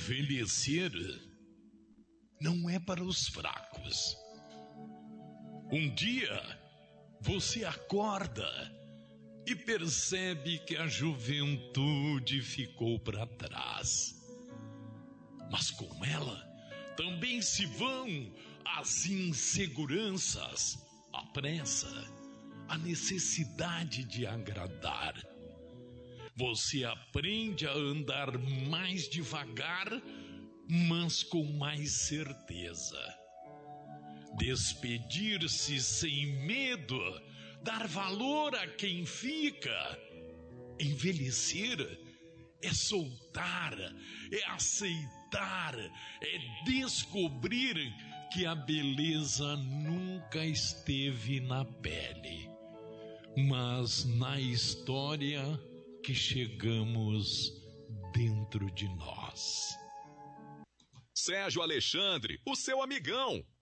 Envelhecer não é para os fracos. Um dia você acorda e percebe que a juventude ficou para trás. Mas com ela também se vão as inseguranças, a pressa, a necessidade de agradar. Você aprende a andar mais devagar, mas com mais certeza. Despedir-se sem medo, dar valor a quem fica. Envelhecer é soltar, é aceitar, é descobrir que a beleza nunca esteve na pele, mas na história que chegamos dentro de nós. Sérgio Alexandre, o seu amigão.